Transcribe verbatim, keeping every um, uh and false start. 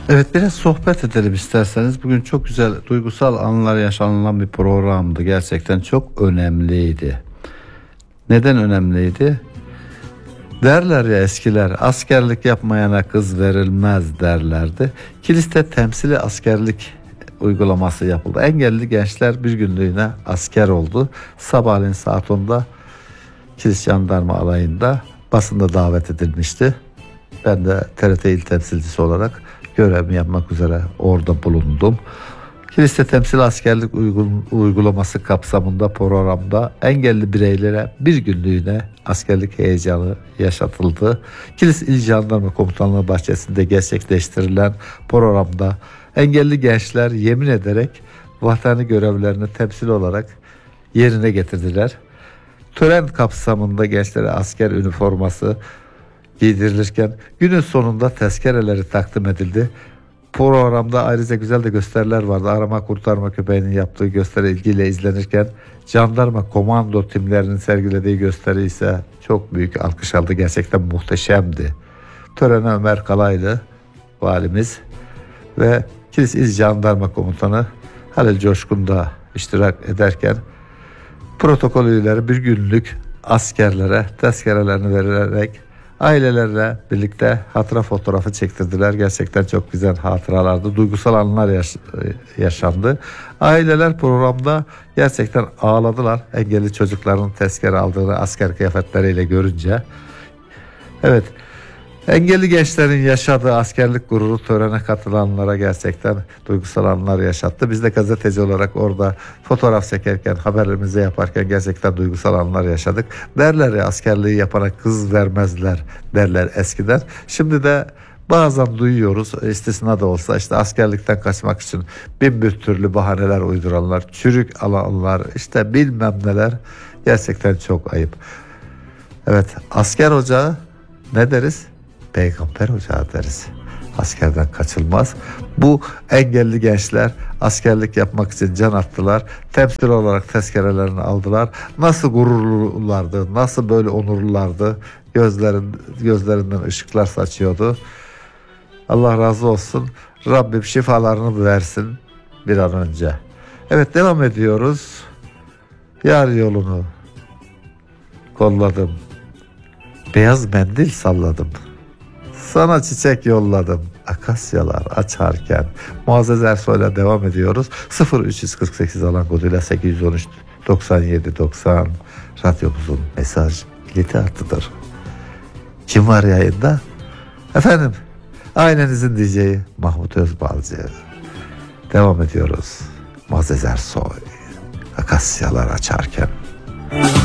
Evet, biraz sohbet edelim isterseniz. Bugün çok güzel duygusal anlar yaşanılan bir programdı. Gerçekten çok önemliydi. Neden önemliydi? Derler ya eskiler, askerlik yapmayana kız verilmez derlerdi. Kilis'te temsili askerlik uygulaması yapıldı. Engelli gençler bir günlüğüne asker oldu. Sabahleyin saat onda Kilis Jandarma Alayı'nda basında davet edilmişti. Ben de T R T il temsilcisi olarak görevimi yapmak üzere orada bulundum. Kilis'te temsil askerlik uygulaması kapsamında programda engelli bireylere bir günlüğüne askerlik heyecanı yaşatıldı. Kilis İl Jandarma Komutanlığı bahçesinde gerçekleştirilen programda engelli gençler yemin ederek vatani görevlerini temsil olarak yerine getirdiler. Tören kapsamında gençlere asker üniforması giydirilirken günün sonunda tezkereleri takdim edildi. Programda ayrıca güzel de gösteriler vardı. Arama kurtarma köpeğinin yaptığı gösteri ilgiyle izlenirken jandarma komando timlerinin sergilediği gösteri ise çok büyük alkış aldı. Gerçekten muhteşemdi. Törene Ömer Kalaylı valimiz ve Kilis İl Jandarma Komutanı Halil Coşkun da iştirak ederken protokol üyeleri bir günlük askerlere tezkerelerini vererek ailelerle birlikte hatıra fotoğrafı çektirdiler. Gerçekten çok güzel hatıralardı. Duygusal anlar yaş- yaşandı. Aileler programda gerçekten ağladılar. Engelli çocukların tezkere aldığını asker kıyafetleriyle görünce. Evet. Engelli gençlerin yaşadığı askerlik gururu törene katılanlara gerçekten duygusal anlar yaşattı. Biz de gazeteci olarak orada fotoğraf çekerken, haberlerimizi yaparken gerçekten duygusal anlar yaşadık. Derler ya askerliği yapana kız vermezler derler eskiden. Şimdi de bazen duyuyoruz, istisna da olsa işte askerlikten kaçmak için bin bir türlü bahaneler uyduranlar, çürük alanlar, işte bilmem neler, gerçekten çok ayıp. Evet, asker ocağı ne deriz? Peygamber ocağı deriz. Askerden kaçılmaz. Bu engelli gençler askerlik yapmak için can attılar. Temsil olarak tezkerelerini aldılar. Nasıl gururlulardı, nasıl böyle onurlulardı. Gözlerin, gözlerinden ışıklar saçıyordu. Allah razı olsun. Rabbim şifalarını versin bir an önce. Evet, devam ediyoruz. Yar yolunu kolladım. Beyaz mendil salladım. Sana çiçek yolladım. Akasyalar açarken. Muazzez Ersoy'la devam ediyoruz. sıfır üç kırk sekiz alan koduyla sekiz yüz on üç doksan yedi doksan radyomuzun mesaj kilidi hattıdır. Kim var yayında? Efendim, ailenizin diyeceği Mahmut Özbalcı. Devam ediyoruz. Muazzez Ersoy. Akasyalar açarken.